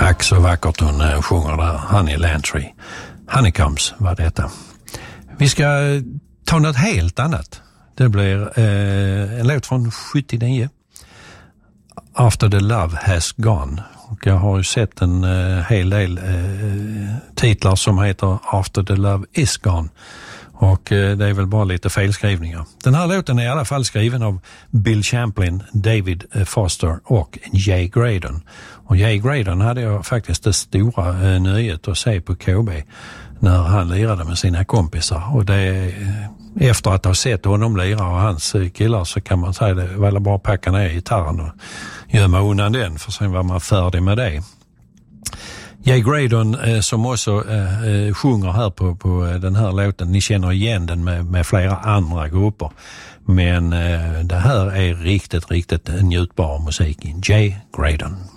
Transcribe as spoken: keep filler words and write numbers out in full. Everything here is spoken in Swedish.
Ack så vackert hon äh, sjunger där, Honey Lantry. Honeycombs var detta. Vi ska äh, ta något helt annat. Det blir äh, en låt från sjuttionio. After the Love Has Gone. Och jag har ju sett en äh, hel del äh, titlar som heter After the Love Is Gone. Och eh, det är väl bara lite felskrivningar. Den här låten är i alla fall skriven av Bill Champlin, David Foster och Jay Graydon. Och Jay Graydon hade jag faktiskt det stora eh, nöjet att se på K B när han lirade med sina kompisar. Och det, eh, efter att ha sett honom lira och hans eh, killar så kan man säga det var bara packa ner gitarren och gömma undan den, för sen var man färdig med det. Jay Graydon eh, som också eh, sjunger här på, på den här låten. Ni känner igen den med, med flera andra grupper. Men eh, det här är riktigt, riktigt njutbar musik. Jay Graydon.